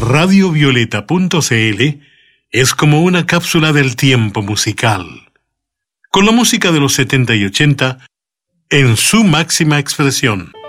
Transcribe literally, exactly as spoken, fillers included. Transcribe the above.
radio violeta punto c l es como una cápsula del tiempo musical, con la música de los setenta y ochenta en su máxima expresión.